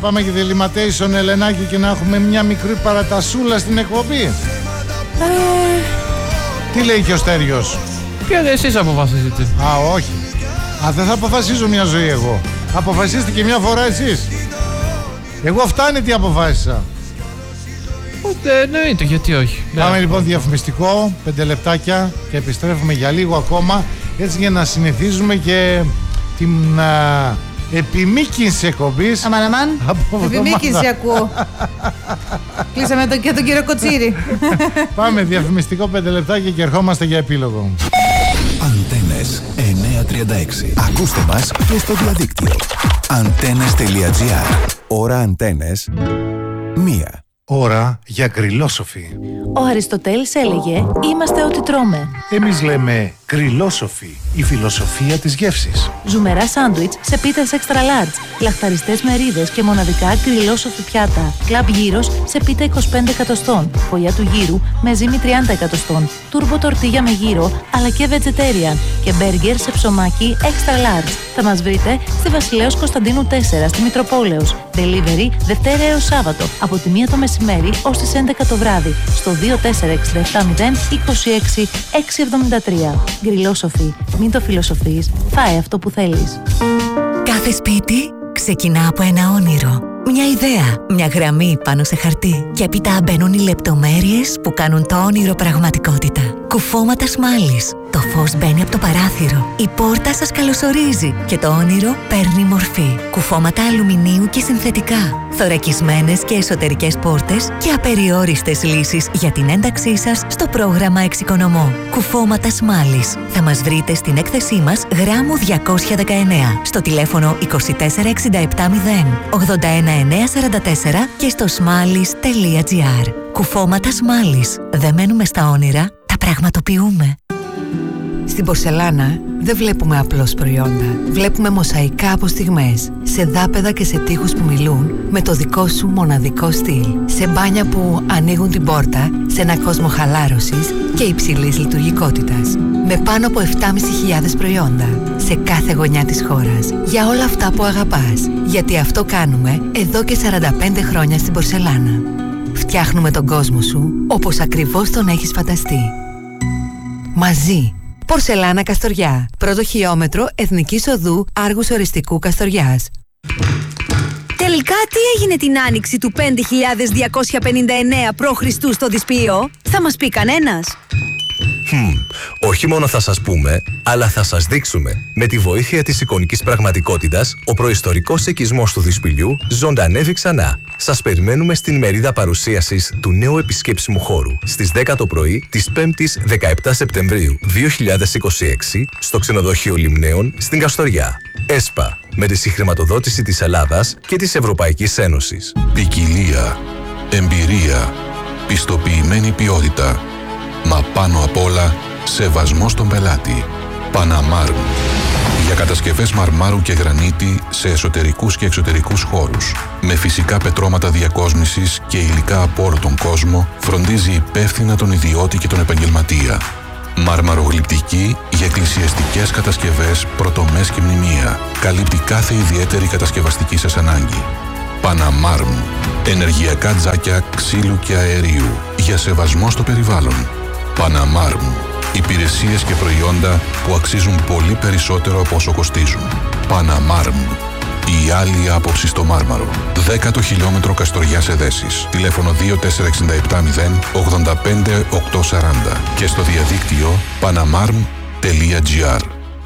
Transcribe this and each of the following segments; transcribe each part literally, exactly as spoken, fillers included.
Πάμε και διληματation, Ελενάκη, και να έχουμε μια μικρή παρατασούλα στην εκπομπή. Ε... Τι λέει και ο Στέριος? Ποιο εσείς αποφασίζετε? Α, όχι. Α, δεν θα αποφασίζω μια ζωή εγώ. Αποφασίστε και μια φορά εσείς. Εγώ φτάνει τι αποφάσισα. Ούτε εννοείται, γιατί όχι. Πάμε λοιπόν διαφημιστικό, πέντε λεπτάκια και επιστρέφουμε για λίγο ακόμα, έτσι για να συνηθίζουμε και την α, επιμήκυνση εκπομπής. Αμάν, αμάν, επιμήκυνση ακούω. Κλείσαμε τον, και τον κύριο Κοτσίρη. Πάμε διαφημιστικό, πέντε λεπτάκια και ερχόμαστε για επίλογο. Αντένες εννιακόσια τριάντα έξι. Ακούστε μας και στο διαδίκτυο. Αντένες τελεία τζι άρ. Ώρα Αντένες μία. Ώρα για γκριλόσοφι. Ο Αριστοτέλης έλεγε «Είμαστε ό,τι τρώμε». Εμείς λέμε γκριλόσοφι, η φιλοσοφία της γεύσης. Ζουμερά σάντουιτς σε πίτες extra large, λαχταριστές μερίδες και μοναδικά γκριλόσοφι πιάτα. Κλαμπ γύρος σε πίτα είκοσι πέντε εκατοστών, φωλιά του γύρου με ζύμη τριάντα εκατοστών, τούρμπο τορτίγια με γύρο αλλά και vegetarian και μπέργκερ σε ψωμάκι extra large. Θα μας βρείτε στη Βασιλέως Κωνσταντίνου τέσσερα στη Μητροπόλεως. Delivery Δευτέρα έως Σάββατο από τη μία το μεσημέρι ως τις έντεκα το βράδυ στο δύο τέσσερα έξι επτά μηδέν είκοσι έξι εξακόσια εβδομήντα τρία. Γκριλόσοφι. Μην το φιλοσοφείς. Φάε αυτό που θέλεις. Κάθε σπίτι ξεκινά από ένα όνειρο. Μια ιδέα, μια γραμμή πάνω σε χαρτί. Και έπειτα μπαίνουν οι λεπτομέρειες που κάνουν το όνειρο πραγματικότητα. Κουφώματα σμάλης. Το φως μπαίνει από το παράθυρο. Η πόρτα σας καλωσορίζει και το όνειρο παίρνει μορφή. Κουφώματα αλουμινίου και συνθετικά. Θωρακισμένες και εσωτερικές πόρτες και απεριόριστες λύσεις για την ένταξή σας στο πρόγραμμα Εξοικονομώ. Κουφώματα σμάλης. Θα μας βρείτε στην έκθεσή μας γράμμου διακόσια δεκαεννέα στο τηλέφωνο είκοσι τέσσερα εξήντα επτά μηδέν ογδόντα ένα εννιακόσια σαράντα τέσσερα και στο σμάλης τελεία τζι άρ. Κουφώματα σμάλης. Δεν μένουμε στα όνειρα, τα πραγματοποιούμε. Στην πορσελάνα δεν βλέπουμε απλώς προϊόντα. Βλέπουμε μοσαϊκά από στιγμές, σε δάπεδα και σε τοίχους που μιλούν με το δικό σου μοναδικό στυλ. Σε μπάνια που ανοίγουν την πόρτα σε ένα κόσμο χαλάρωσης και υψηλής λειτουργικότητας. Με πάνω από επτά χιλιάδες πεντακόσια προϊόντα σε κάθε γωνιά της χώρας. Για όλα αυτά που αγαπάς. Γιατί αυτό κάνουμε εδώ και σαράντα πέντε χρόνια στην πορσελάνα. Φτιάχνουμε τον κόσμο σου όπως ακριβώς τον έχεις φανταστεί. Μαζί. Πορσελάνα Καστοριά. Πρώτο χιλιόμετρο Εθνικής Οδού Άργους Οριστικού Καστοριάς. Τελικά τι έγινε την άνοιξη του πέντε χιλιάδες διακόσια πενήντα εννέα π.Χ. στο Δυσπύο? Θα μας πει κανένας? Hm, όχι μόνο θα σας πούμε, αλλά θα σας δείξουμε. Με τη βοήθεια της εικονικής πραγματικότητας, ο προϊστορικός οικισμός του Δυσπηλιού ζωντανεύει ξανά. Σας περιμένουμε στην ημερίδα παρουσίασης του νέου επισκέψιμου χώρου στις δέκα το πρωί της πέμπτης δεκαεπτά Σεπτεμβρίου δύο χιλιάδες είκοσι έξι στο ξενοδοχείο Λιμναίων στην Καστοριά. ΕΣΠΑ, με τη συγχρηματοδότηση της Ελλάδας και της Ευρωπαϊκής Ένωσης. Ποικιλία, εμπειρία, πιστοποιημένη ποιότητα. Μα πάνω απ' όλα, σεβασμός στον πελάτη. Παναμάρμ. Για κατασκευές μαρμάρου και γρανίτη σε εσωτερικούς και εξωτερικούς χώρους. Με φυσικά πετρώματα διακόσμησης και υλικά από όλο τον κόσμο, φροντίζει υπεύθυνα τον ιδιώτη και τον επαγγελματία. Μαρμαρογλυπτική για εκκλησιαστικές κατασκευές, πρωτομές και μνημεία. Καλύπτει κάθε ιδιαίτερη κατασκευαστική σας ανάγκη. Παναμάρμ. Ενεργειακά τζάκια ξύλου και αερίου. Για σεβασμό στο περιβάλλον. Παναμάρμ. Υπηρεσίες και προϊόντα που αξίζουν πολύ περισσότερο από όσο κοστίζουν. Παναμάρμ. Η άλλη άποψη στο Μάρμαρο. Δέκατο χιλιόμετρο Καστοριάς Εδέσης. Τηλέφωνο δύο τέσσερα έξι επτά μηδέν ογδόντα πέντε οκτακόσια σαράντα και στο διαδίκτυο παναμάρμ τελεία τζι άρ.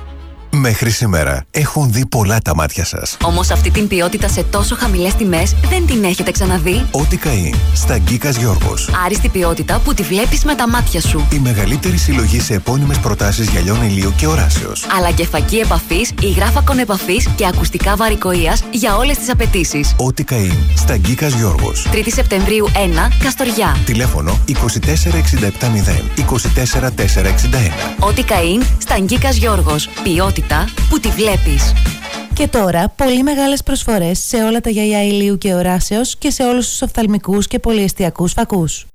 Μέχρι σήμερα έχουν δει πολλά τα μάτια σας. Όμως αυτή την ποιότητα σε τόσο χαμηλές τιμές δεν την έχετε ξαναδεί. Ό,τι καεί στα Γκίκας Γιώργος. Άριστη ποιότητα που τη βλέπεις με τα μάτια σου. Η μεγαλύτερη συλλογή σε επώνυμες προτάσεις γυαλιών ηλίου και οράσεως. Αλλά και φακή επαφής, υγράφακον επαφής και ακουστικά βαρικοείας για όλες τις απαιτήσεις. Ό,τι καεί στα Γκίκας Γιώργος. τρίτη Σεπτεμβρίου ένα, Καστοριά. Τηλέφωνο είκοσι τέσσερα εξήντα επτά μηδέν είκοσι τέσσερα τετρακόσια εξήντα ένα. Ό,τι καεί στα Γκίκας Γιώργος. Ποιότητα που τη βλέπεις. Και τώρα, πολύ μεγάλες προσφορές σε όλα τα γυαλιά ηλίου και οράσεως και σε όλους τους οφθαλμικούς και πολυεστιακούς φακούς.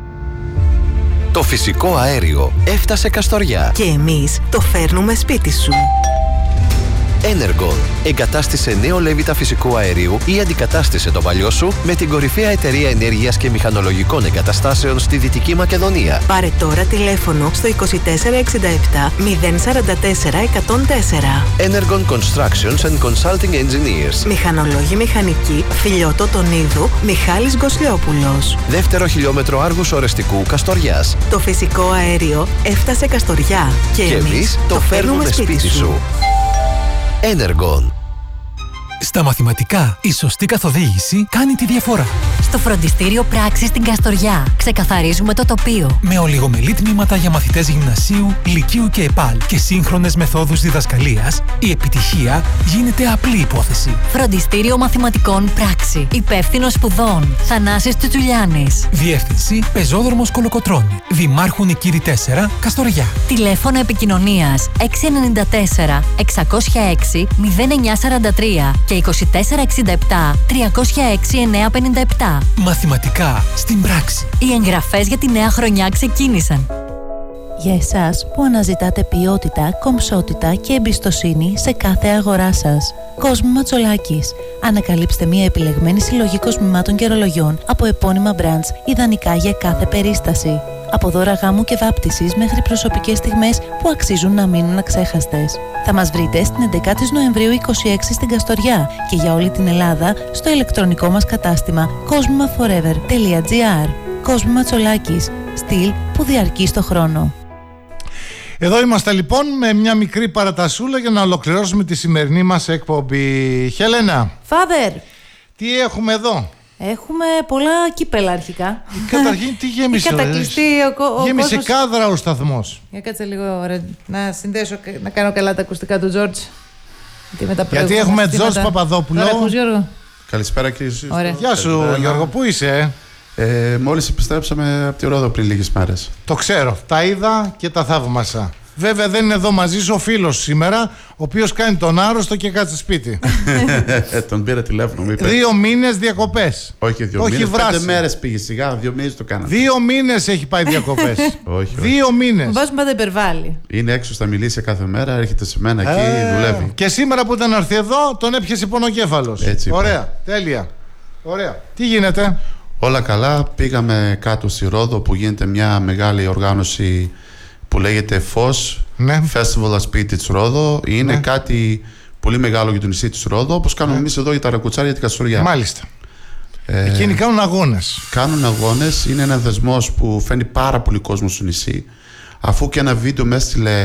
Το φυσικό αέριο έφτασε Καστοριά. Και εμείς το φέρνουμε σπίτι σου. Energon. Εγκατάστησε νέο λέβητα φυσικού αερίου ή αντικατάστησε το παλιό σου με την κορυφαία εταιρεία ενέργειας και μηχανολογικών εγκαταστάσεων στη Δυτική Μακεδονία. Πάρε τώρα τηλέφωνο στο είκοσι τέσσερα εξήντα επτά μηδέν σαράντα τέσσερα εκατόν τέσσερα. Energon Constructions and Consulting Engineers. Μηχανολόγοι μηχανικοί, Φιλιώτο Τονίδου, Μιχάλης Γκοσλιόπουλος. Δεύτερο χιλιόμετρο Άργους Ορεστικού Καστοριάς. Το φυσικό αέριο έφτασε Καστοριά και, και εμείς το φέρνουμε σπίτι, σπίτι σου. Energon. Στα μαθηματικά, η σωστή καθοδήγηση κάνει τη διαφορά. Στο φροντιστήριο Πράξης στην Καστοριά ξεκαθαρίζουμε το τοπίο. Με ολιγομελή τμήματα για μαθητές γυμνασίου, λυκείου και ΕΠΑΛ και σύγχρονες μεθόδους διδασκαλίας, η επιτυχία γίνεται απλή υπόθεση. Φροντιστήριο Μαθηματικών Πράξη. Υπεύθυνος σπουδών Θανάσης Τσουτσουλιάνης. Διεύθυνση Πεζόδρομος Κολοκοτρώνη. Δημάρχου Νικήρη τέσσερα, Καστοριά. Τηλέφωνο επικοινωνίας έξι εννιά τέσσερα εξακόσια έξι μηδέν εννιά σαράντα τρία και είκοσι τέσσερα εξήντα επτά τριακόσια έξι εννιά πενήντα επτά. Μαθηματικά στην πράξη. Οι εγγραφές για τη νέα χρονιά ξεκίνησαν. Για εσάς που αναζητάτε ποιότητα, κομψότητα και εμπιστοσύνη σε κάθε αγορά σας. Κόσμο Ματσολάκης. Ανακαλύψτε μια επιλεγμένη συλλογή κοσμημάτων και ρολογιών από επώνυμα brands, ιδανικά για κάθε περίσταση. Από δώρα γάμου και βάπτισης μέχρι προσωπικές στιγμές που αξίζουν να μείνουν αξέχαστες. Θα μας βρείτε στην έντεκα Νοεμβρίου είκοσι έξι στην Καστοριά και για όλη την Ελλάδα στο ηλεκτρονικό μας κατάστημα κοσμημαforever τελεία gr. Κόσμο Ματσολάκης. Στυλ που διαρκεί στο χρόνο. Εδώ είμαστε λοιπόν με μια μικρή παρατασούλα για να ολοκληρώσουμε τη σημερινή μας εκπομπή. Χέλενα. Φάδερ. Τι έχουμε εδώ? Έχουμε πολλά κύπελα αρχικά. Καταρχήν τι γέμισε? Κατακλειστεί ο, ο γέμισε κόσμος... κάδρα ο σταθμός. Για κάτσε λίγο ρε, να συνδέσω, να κάνω καλά τα ακουστικά του Τζόρτζ. Γιατί έχουμε Τζόρτζ Παπαδόπουλο. Τώρα ακούς, Γιώργο? Καλησπέρα κύριε Ζήστο. Γεια σου Γιώργο, πού είσαι? Ε, μόλις επιστρέψαμε από τη Ρόδο πριν λίγες μέρες. Το ξέρω, τα είδα και τα θαύμασα. Βέβαια δεν είναι εδώ μαζί σου ο φίλος σήμερα, ο οποίος κάνει τον άρρωστο και κάτσε σπίτι. Τον πήρα τηλέφωνο, μου είπε. Δύο μήνες διακοπές. Όχι δύο όχι μήνες, βράση. πέντε μέρες πήγε σιγά, δύο μήνες το κάναμε. Δύο μήνες έχει πάει διακοπές. όχι, δύο μήνες. Μπας μου πάτε υπερβάλλει. Είναι έξω στα μιλήσια κάθε μέρα, έρχεται σε μένα εκεί, ε, δουλεύει. Και σήμερα που ήταν να έρθει εδώ, τον έπιασε πονοκέφαλος. Έτσι. Ωραία, είπα. Τέλεια. Ωραία. Τι γίνεται? Όλα καλά, πήγαμε κάτω στη Ρόδο που γίνεται μια μεγάλη οργάνωση που λέγεται Φως, ναι. Festival Ασπίτι της Ρόδο. Είναι ναι. κάτι πολύ μεγάλο για το νησί της Ρόδο, όπως κάνουμε ναι. εμείς εδώ για τα Ρακουτσάρια για την Καστοριά. Μάλιστα. Ε, Εκείνοι κάνουν αγώνες. Κάνουν αγώνες, είναι ένα δεσμός που φέρνει πάρα πολύ κόσμο στο νησί. Αφού και ένα βίντεο με έστειλε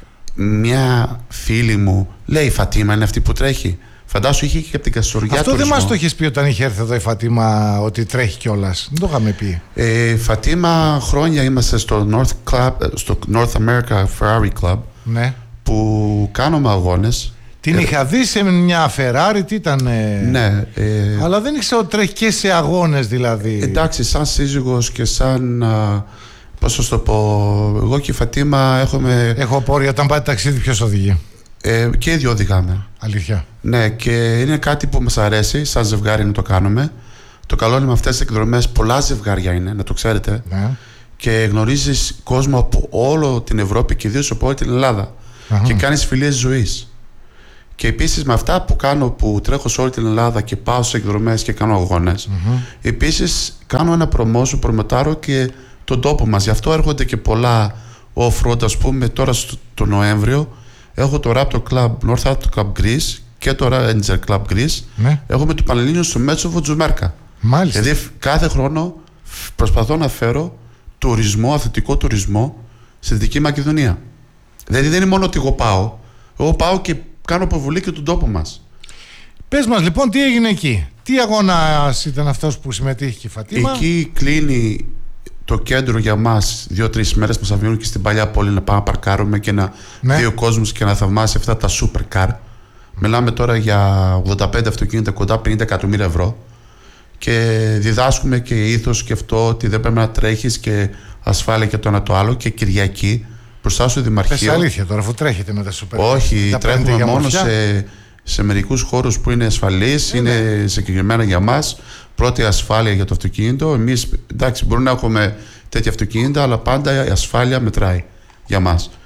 μια φίλη μου, λέει η Φατίμα είναι αυτή που τρέχει. Φαντάσου είχε και από την Καστοριά. Αυτό δεν μας το έχεις πει όταν είχε έρθει εδώ η Φατίμα ότι τρέχει κιόλας. Δεν το είχαμε πει. Ε, Φατίμα, χρόνια είμαστε στο North, Club, στο North America Ferrari Club. Ναι. Που κάνουμε αγώνες. Την ε, είχα δει σε μια Ferrari, τι ήταν. Ναι. Ε, αλλά δεν ήξερα ότι τρέχει και σε αγώνες δηλαδή. Εντάξει, σαν σύζυγος και σαν. Α, πώς θα το πω. Εγώ και η Φατίμα έχουμε. Έχω πόρια, όταν πάτε ταξίδι, ποιος οδηγεί? Ε, και οι δύο οδηγάμε. Αλήθεια. Ναι, και είναι κάτι που μας αρέσει, σαν ζευγάρι να το κάνουμε. Το καλό είναι με αυτές τις εκδρομές, πολλά ζευγάρια είναι, να το ξέρετε. Ναι. Και γνωρίζεις κόσμο από όλη την Ευρώπη και ιδίως από όλη την Ελλάδα. Uh-huh. Και κάνεις φιλίες ζωής. Και επίσης με αυτά που κάνω, που τρέχω σε όλη την Ελλάδα και πάω σε εκδρομές και κάνω αγώνες, uh-huh. επίσης κάνω ένα promotion, προμετάρω και τον τόπο μας. Γι' αυτό έρχονται και πολλά off-road, ας πούμε, τώρα στο, το Νοέμβριο. Έχω το Raptor Club, Northampton Club Greece και το Ranger Club Greece. Ναι. Έχουμε το Πανελλήνιο στο Μέτσοβο Τζουμέρκα. Μάλιστα. Δηλαδή κάθε χρόνο προσπαθώ να φέρω τουρισμό, αθλητικό τουρισμό στη Δυτική Μακεδονία. Δηλαδή δεν είναι μόνο ότι εγώ πάω. Εγώ πάω και κάνω προβολή και τον τόπο μας. Πες μας λοιπόν τι έγινε εκεί. Τι αγώνας ήταν αυτός που συμμετείχε η Φατίμα? Εκεί κλείνει το κέντρο για μας δύο-τρεις μέρες. Μας αφήνουν και στην παλιά πόλη να πάμε να παρκάρουμε και να ναι. δει ο κόσμος και να θαυμάσει αυτά τα super car. Μιλάμε τώρα για ογδόντα πέντε αυτοκίνητα, κοντά πενήντα εκατομμύρια ευρώ. Και διδάσκουμε και ήθος και αυτό ότι δεν πρέπει να τρέχεις και ασφάλεια και το ένα το άλλο. Και Κυριακή μπροστά στο Δημαρχείο. Πες αλήθεια τώρα, αφού τρέχετε με τα super car. Όχι, τρέχουμε μόνο σε, σε μερικούς χώρους που είναι ασφαλείς, είναι, είναι συγκεκριμένα για μας. Πρώτη ασφάλεια για το αυτοκίνητο. Εμείς, εντάξει, μπορούμε να έχουμε τέτοια αυτοκίνητα, αλλά πάντα η ασφάλεια μετράει για μας.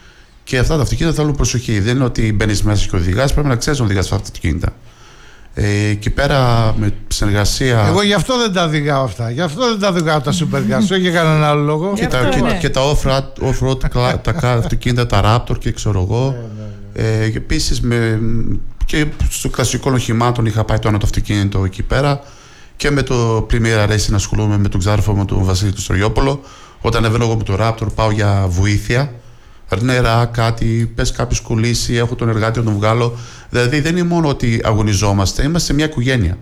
Και αυτά τα αυτοκίνητα θέλουν προσοχή. Δεν είναι ότι μπαίνει μέσα και οδηγάς, πρέπει να ξέρεις να οδηγάς αυτά τα αυτοκίνητα. Ε, εκεί πέρα με συνεργασία. Εγώ γι' αυτό δεν τα οδηγάω αυτά. Γι' αυτό δεν τα οδηγάω τα supercars. Όχι για κανέναν άλλο λόγο. Και τα, και, ναι. και τα off-road, off-road τα αυτοκίνητα, τα Raptor και ξέρω εγώ. Ναι, ναι, ναι. Ε, επίσης με, και στο κλασικό οχημάτων είχα πάει το ένα το αυτοκίνητο εκεί πέρα. Και με το Primera Racing ασχολούμαι με τον ξάδερφο μου, τον Βασίλη του Στοριόπουλο. Όταν ανεβαίνω εγώ με το Raptor, πάω για βοήθεια. Νερά, κάτι, πες κάποιος κολλήσει, έχω τον εργάτη να τον βγάλω. Δηλαδή δεν είναι μόνο ότι αγωνιζόμαστε, είμαστε μια οικογένεια.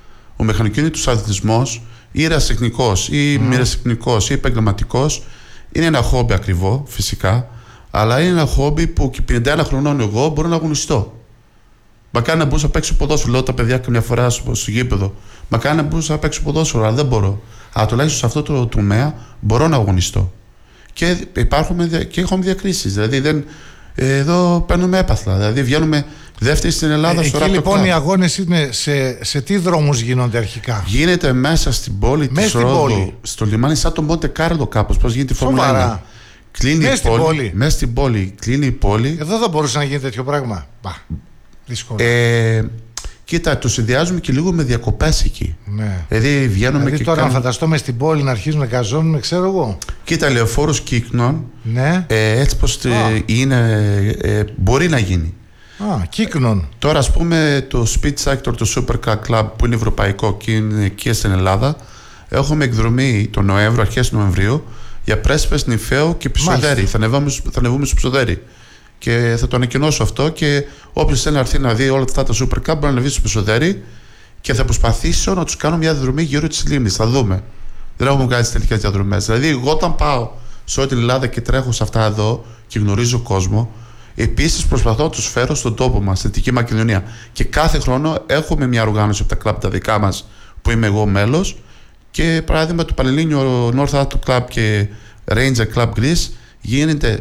Ο μηχανοκίνητος αθλητισμός, ή ερασιτεχνικός, ή mm. μοιρασιτεχνικός, ή επαγγελματικός, είναι ένα χόμπι ακριβό, φυσικά, αλλά είναι ένα χόμπι που και πενήντα ένα χρονών εγώ μπορώ να αγωνιστώ. Μακάρι να μπορούσα να παίξω ποδόσφαιρο, λέω τα παιδιά καμιά φορά στο γήπεδο. Μακάρι να μπορούσα να παίξω ποδόσφαιρο, αλλά δεν μπορώ. Αλλά τουλάχιστον σε αυτό το τομέα μπορώ να αγωνιστώ. Και υπάρχουμε και έχουμε διακρίσεις. Δηλαδή δεν, εδώ παίρνουμε έπαθλα. Δηλαδή βγαίνουμε δεύτερη στην Ελλάδα ε, στο Raptor Cup. Εκεί λοιπόν οι αγώνες είναι σε, σε τι δρόμους γίνονται αρχικά? Γίνεται μέσα στην πόλη της Ρόδου, στο λιμάνι, σαν το Μοντε Κάρλο κάπως. Πώς γίνεται η Φόρμουλα ένα. Κλείνει μέσα η στην πόλη, πόλη. Μέσα στην πόλη. Κλείνει η πόλη. Εδώ δεν μπορούσε να γίνει τέτοιο πράγμα. Μπα, δύσκολο. Ε, Κοίτα, το συνδυάζουμε και λίγο με διακοπές εκεί. Ναι. Δηλαδή βγαίνουμε δηλαδή, και. Τώρα, κάνουμε... να φανταστώ μες στην πόλη να αρχίζουν να καζώνουν, ξέρω εγώ. Κοίτα, λεωφόρος Κύκνων. Ναι. Ε, έτσι πως είναι. Ε, μπορεί να γίνει. Α, Κύκνων. Τώρα, ας πούμε, το Speed Sector, το Supercar Club που είναι ευρωπαϊκό και είναι και στην Ελλάδα, έχουμε εκδρομή τον Νοέμβριο, αρχές Νοεμβρίου, για Πρέσπες, Νυμφαίο και Πισοδέρι. Θα ανεβούμε, θα ανεβούμε στο Πισοδέρι. Και θα το ανακοινώσω αυτό και όποιος θέλει να έρθει να δει όλα αυτά τα Super Cup μπορεί να ανεβεί στο Πισοδέρι και θα προσπαθήσω να τους κάνω μια διαδρομή γύρω της λίμνης. Θα δούμε. Δεν έχουμε βγάλει τις τελικές διαδρομές. Δηλαδή, εγώ όταν πάω σε όλη την Ελλάδα και τρέχω σε αυτά εδώ και γνωρίζω κόσμο, επίσης προσπαθώ να τους φέρω στον τόπο μας, στη Δυτική Μακεδονία. Και κάθε χρόνο έχουμε μια οργάνωση από τα κλαμπ τα δικά μας που είμαι εγώ μέλος. Και παράδειγμα, το Πανελλήνιο North Atlantic Club και Ranger Club Greece γίνεται